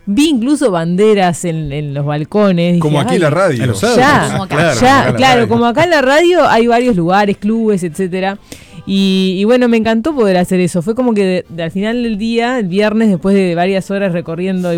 Vi incluso banderas en los balcones. Como dije, aquí en la radio. Como acá en la radio hay varios lugares, clubes, etcétera. Y bueno, me encantó poder hacer eso. Fue como que al final del día, el viernes, después de varias horas recorriendo